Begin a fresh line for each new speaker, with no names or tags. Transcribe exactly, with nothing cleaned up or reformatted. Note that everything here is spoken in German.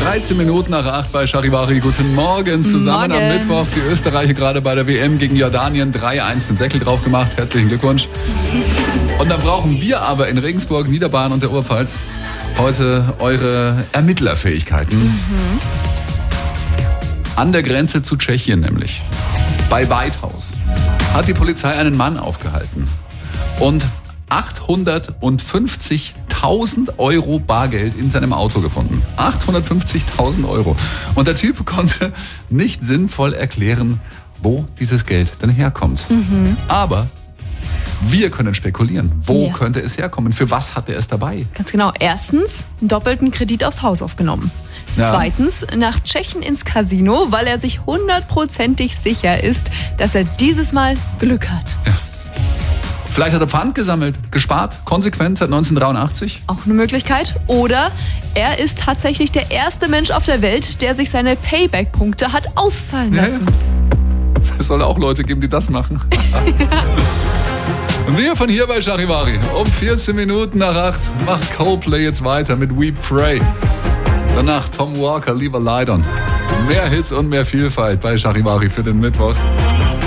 dreizehn Minuten nach acht bei Charivari. Guten Morgen. Zusammen
Morgen.
am Mittwoch. Die Österreicher gerade bei der W M gegen Jordanien drei eins den Deckel drauf gemacht. Herzlichen Glückwunsch. Und dann brauchen wir aber in Regensburg, Niederbayern und der Oberpfalz heute eure Ermittlerfähigkeiten. Mhm. An der Grenze zu Tschechien nämlich, bei Weithaus, hat die Polizei einen Mann aufgehalten und achthundertfünfzigtausend Euro Bargeld in seinem Auto gefunden. achthundertfünfzigtausend Euro. Und der Typ konnte nicht sinnvoll erklären, wo dieses Geld denn herkommt. Mhm. Aber wir können spekulieren. Wo
ja.
könnte es herkommen? Für was hat er es dabei?
Ganz genau. Erstens, einen doppelten Kredit aufs Haus aufgenommen. Ja. Zweitens, nach Tschechien ins Casino, weil er sich hundertprozentig sicher ist, dass er dieses Mal Glück hat.
Ja. Vielleicht hat er Pfand gesammelt, gespart, konsequent seit neunzehnhundertdreiundachtzig.
Auch eine Möglichkeit. Oder er ist tatsächlich der erste Mensch auf der Welt, der sich seine Payback-Punkte hat auszahlen lassen.
Ja, ja. Es soll auch Leute geben, die das machen. Und wir von hier bei Charivari um vierzehn Minuten nach acht macht Coldplay jetzt weiter mit We Pray. Danach Tom Walker, Leave a Light On. Mehr Hits und mehr Vielfalt bei Charivari für den Mittwoch.